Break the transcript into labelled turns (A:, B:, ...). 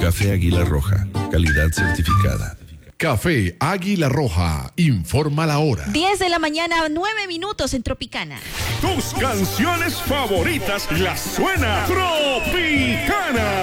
A: Café Águila Roja, calidad certificada.
B: Café Águila Roja, informa la hora.
C: 10 de la mañana, 9 minutos en Tropicana.
D: Tus canciones favoritas las suena Tropicana.